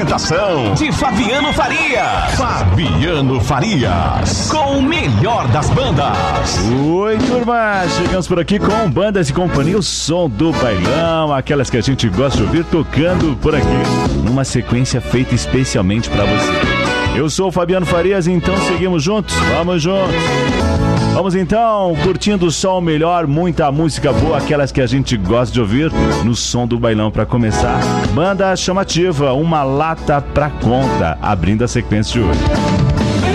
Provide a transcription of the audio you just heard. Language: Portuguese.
apresentação de Fabiano Farias. Fabiano Farias, com o melhor das bandas. Oi, turma, chegamos por aqui com bandas e companhia, o som do bailão, aquelas que a gente gosta de ouvir tocando por aqui, numa sequência feita especialmente pra você. Eu sou o Fabiano Farias, então seguimos juntos, vamos juntos. Vamos então, curtindo só o melhor, muita música boa, aquelas que a gente gosta de ouvir no som do bailão. Pra começar, banda chamativa, Uma Lata Pra Conta, abrindo a sequência de hoje.